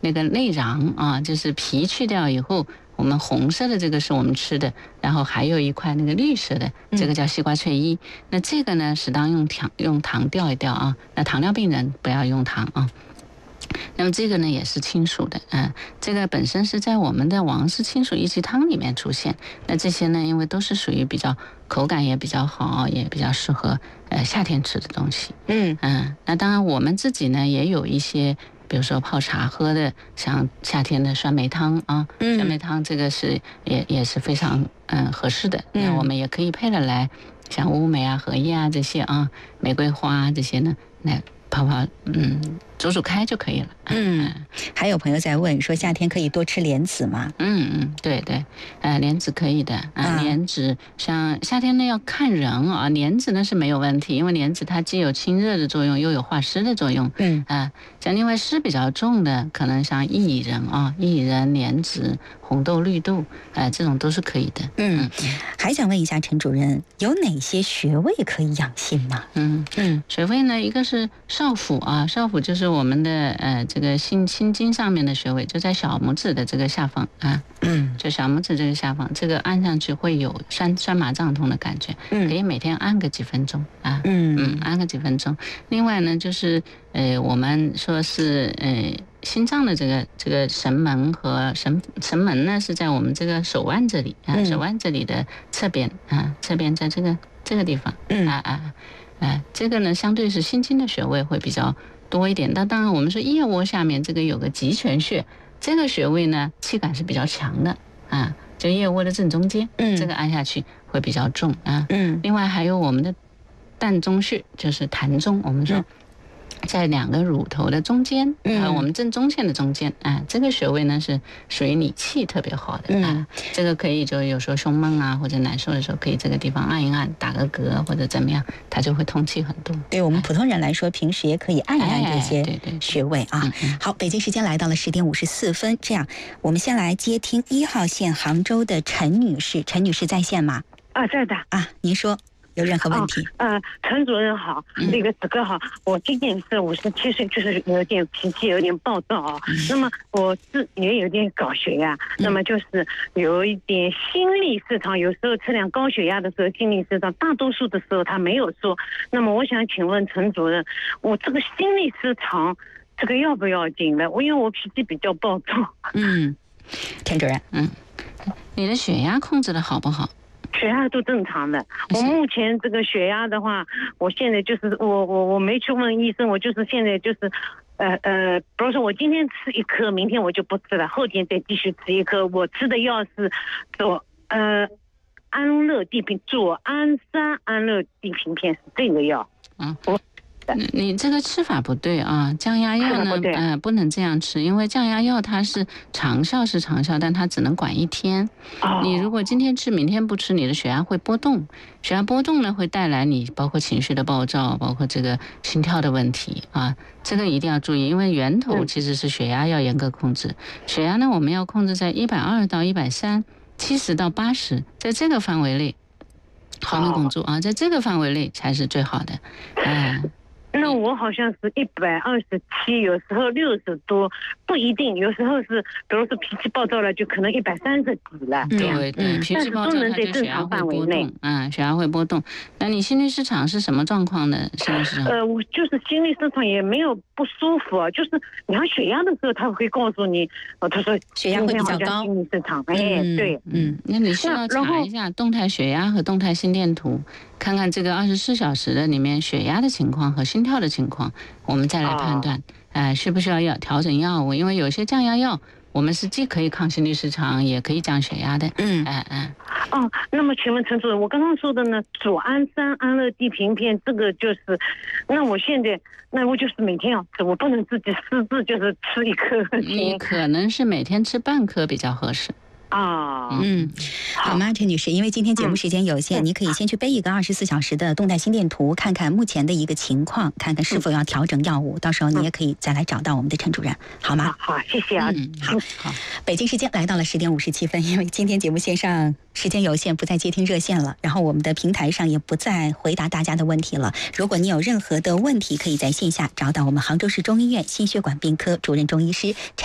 那个内瓤啊，就是皮去掉以后，我们红色的这个是我们吃的，然后还有一块那个绿色的，这个叫西瓜脆衣。那这个呢，适当用糖调一调啊。那糖尿病人不要用糖啊。那么这个呢也是亲属的，这个本身是在我们的王氏亲属一级汤里面出现。那这些呢，因为都是属于比较口感也比较好，也比较适合夏天吃的东西。那当然我们自己呢也有一些，比如说泡茶喝的，像夏天的酸梅汤啊，酸梅汤这个是也是非常合适的。那我们也可以配了来，像乌梅啊、荷叶啊这些啊，玫瑰花啊这些呢，来泡煮开就可以了。 还有朋友在问说，夏天可以多吃莲子吗？ 对，莲子可以的莲子像夏天呢要看人啊，莲子呢是没有问题，因为莲子它既有清热的作用，又有化湿的作用。像另外湿比较重的，可能像薏仁、莲子、红豆、绿豆，这种都是可以的。 还想问一下陈主任，有哪些穴位可以养心吗？ 穴位呢，一个是少府啊，少府就是我们的这个心经上面的穴位，就在小拇指的这个下方啊。就小拇指这个下方，这个按上去会有酸麻胀痛的感觉，可以每天按个几分钟啊。按个几分钟。另外呢，就是我们说是心脏的这个神门和神门呢是在我们这个手腕这里啊，手腕这里的侧边啊，侧边在这个地方这个呢相对是心经的穴位会比较多一点。那当然我们说腋窝下面这个有个极泉穴，这个穴位呢气感是比较强的啊，就腋窝的正中间，这个按下去会比较重啊。另外还有我们的膻中穴，就是膻中，我们说在两个乳头的中间，我们正中线的中间这个穴位呢是属于理气特别好的这个可以就有时候胸闷啊或者难受的时候，可以这个地方按一按，打个嗝或者怎么样，它就会通气很多。 对我们普通人来说，平时也可以按一按这些穴位啊。好，北京时间来到了10点54分，这样我们先来接听1号线杭州的陈女士。陈女士在线吗？ 在的您说。有任何问题？ 陈主任好，那个子哥好，我今年是57岁，就是有点脾气有点暴躁啊。那么我也有点高血压，那么就是有一点心律失常，有时候测量高血压的时候心律失常，大多数的时候他没有说。那么我想请问陈主任，我这个心律失常这个要不要紧的？因为我脾气比较暴躁。 陈主任， 你的血压控制的好不好？ 血压都正常的，我目前这个血压的话，我现在就是我没去问医生，我就是现在就是比如说我今天吃1颗，明天我就不吃了，后天再继续吃1颗。我吃的药是安乐地平左氨酸安乐地平片，是这个药。 你这个吃法不对啊，降压药呢，不能这样吃，因为降压药它是长效，但它只能管1天。你如果今天吃，明天不吃，你的血压会波动，血压波动呢会带来你包括情绪的暴躁，包括这个心跳的问题啊，这个一定要注意，因为源头其实是血压要严格控制。血压呢我们要控制在120到130、70到80，在这个范围内，毫米汞柱在这个范围内才是最好的。 那我好像是127，有时候60多，不一定，有时候是，比如说脾气暴躁了，就可能130几了。 对，脾气暴躁它就血压会波动，血压会波动。那你心律失常是什么状况呢？心律失常？ 我就是心律失常，也没有不舒服啊，就是量血压的时候，他会告诉你，他说血压会比较高， 心律失常。对， 那你需要查一下动态血压和动态心电图。看看这个24小时的里面血压的情况和心跳的情况，我们再来判断，需不需要调整药物？因为有些降压药，我们是既可以抗心律失常，也可以降血压的。 那么请问陈主任，我刚刚说的呢，左氨酸安乐地平片，这个就是，那我现在，那我就是每天要吃，我不能自己私自就是吃1颗。 你可能是每天吃半颗比较合适。 好吗，陈女士？因为今天节目时间有限，你可以先去背一个24小时的动态心电图，看看目前的一个情况，看看是否要调整药物。到时候你也可以再来找到我们的陈主任，好吗？ 好，谢谢啊。 好。北京时间来到了10点57分，因为今天节目线上时间有限，不再接听热线了，然后我们的平台上也不再回答大家的问题了。如果你有任何的问题，可以在线下找到我们杭州市中医院心血管病科主任中医师